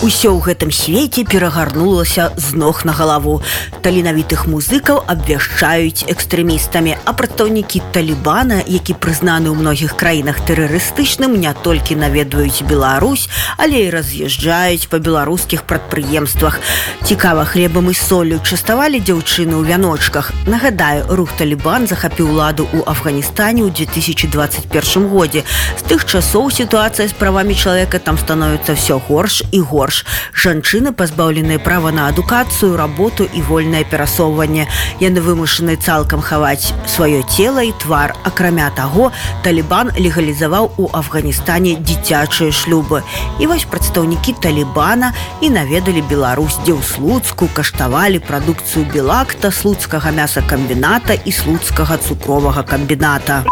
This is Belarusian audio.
Усё ў гэтым свеце перагарнулася з ног на галаву. Таленавітых музыкаў абвяшчаюць экстрэмістамі, а прадстаўнікі Талібана, які прызнаны ў многіх краінах тэрарыстычным, не толькі наведваюць Беларусь, але і раз'язджаюць па беларускіх прадпрыемствах. Цікава, хлебам і соллю частавалі дзяўчыны ў вяночках. Нагадаю, рух Талібан захапіў уладу ў Афганістане ў 2021 годзе. З тых часоў сітуацыя з правамі чалавека там становіцца ўсё горш і горш. Жанчыны пазбаўленыя права на адукацыю, работу і вольнае перасоўванне. Яны вымушаны цалкам хаваць сваё цела і твар. Акрамя таго, Талібан легалізаваў у Афганістане дзіцячыя шлюбы. І вось прадстаўнікі Талібана і наведалі Беларусь, дзе ў Слуцку каштавалі прадукцыю Белакта, слуцкага мясакамбіната і слуцкага цукровага камбіната.